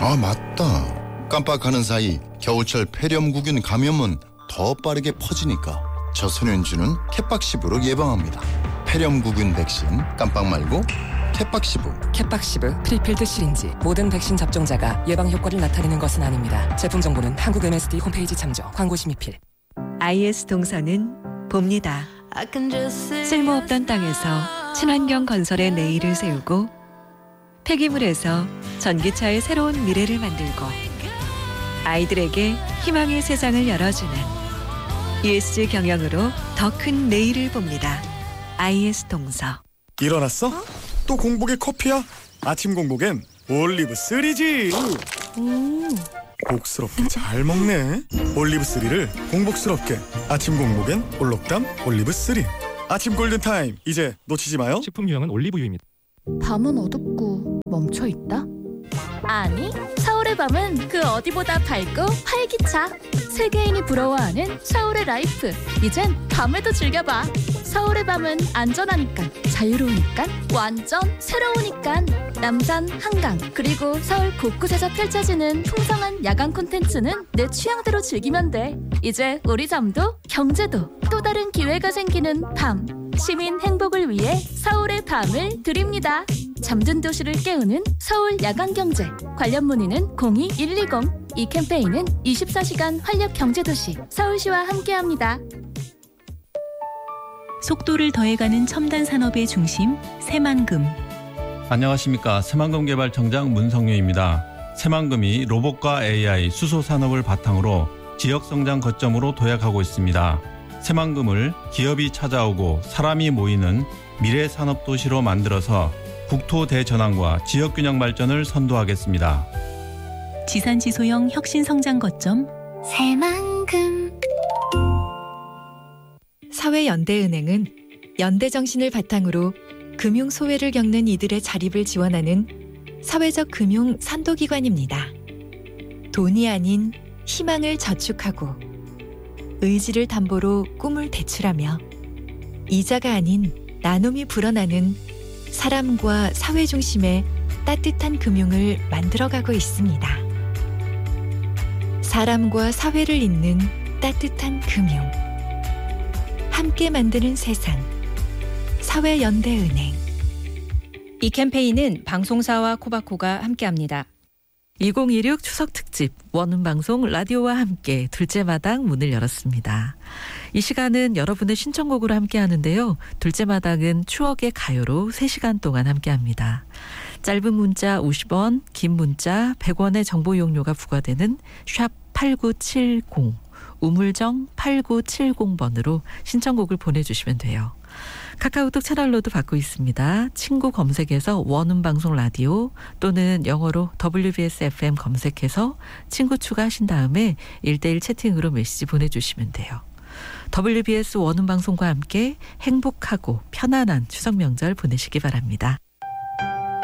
아, 맞다. 깜빡하는 사이 겨울철 폐렴구균 감염은 더 빠르게 퍼지니까 저소년주는 캣박시브로 예방합니다. 폐렴구균 백신 깜빡 말고 캣박시브. 캣박시브 프리필드 시린지. 모든 백신 접종자가 예방 효과를 나타내는 것은 아닙니다. 제품 정보는 한국 MSD 홈페이지 참조. 광고 심의필. IS 동서는 봅니다. 쓸모없던 땅에서 친환경 건설의 내일을 세우고 폐기물에서 전기차의 새로운 미래를 만들고 아이들에게 희망의 세상을 열어주는 ESG 경영으로 더 큰 내일을 봅니다. IS 동서. 일어났어? 또 공복에 커피야? 아침 공복엔 올리브3지. 복스럽게 잘 먹네. 올리브3를 공복스럽게. 아침 공복엔 올록담 올리브3. 아침 골든타임, 이제 놓치지 마요. 식품 유형은 올리브유입니다. 밤은 어둡고 멈춰있다? 아니, 서울의 밤은 그 어디보다 밝고 활기차. 세계인이 부러워하는 서울의 라이프. 이젠 밤에도 즐겨봐. 서울의 밤은 안전하니까, 자유로우니까, 완전 새로우니까. 남산, 한강, 그리고 서울 곳곳에서 펼쳐지는 풍성한 야간 콘텐츠는 내 취향대로 즐기면 돼. 이제 우리 잠도 경제도 또 다른 기회가 생기는 밤. 시민 행복을 위해 서울의 밤을 드립니다. 잠든 도시를 깨우는 서울 야간경제. 관련 문의는 02-120. 이 캠페인은 24시간 활력 경제도시 서울시와 함께합니다. 속도를 더해가는 첨단 산업의 중심 새만금. 안녕하십니까. 새만금개발청장 문성유입니다. 새만금이 로봇과 AI, 수소산업을 바탕으로 지역성장 거점으로 도약하고 있습니다. 새만금을 기업이 찾아오고 사람이 모이는 미래산업도시로 만들어서 국토 대전환과 지역균형 발전을 선도하겠습니다. 지산지소형 혁신성장 거점 새만금. 사회연대은행은 연대정신을 바탕으로 금융소외를 겪는 이들의 자립을 지원하는 사회적 금융 선도기관입니다. 돈이 아닌 희망을 저축하고 의지를 담보로 꿈을 대출하며 이자가 아닌 나눔이 불어나는 사람과 사회 중심의 따뜻한 금융을 만들어가고 있습니다. 사람과 사회를 잇는 따뜻한 금융. 함께 만드는 세상. 사회연대은행. 이 캠페인은 방송사와 코바코가 함께합니다. 2016 추석 특집 원음방송 라디오와 함께 둘째 마당 문을 열었습니다. 이 시간은 여러분의 신청곡으로 함께하는데요. 둘째 마당은 추억의 가요로 3시간 동안 함께합니다. 짧은 문자 50원, 긴 문자 100원의 정보 이용료가 부과되는 샵 8970, 우물정 8970번으로 신청곡을 보내주시면 돼요. 카카오톡 채널로도 받고 있습니다. 친구 검색해서 원음방송 라디오 또는 영어로 WBS FM 검색해서 친구 추가하신 다음에 1대1 채팅으로 메시지 보내주시면 돼요. WBS 원음방송과 함께 행복하고 편안한 추석 명절 보내시기 바랍니다.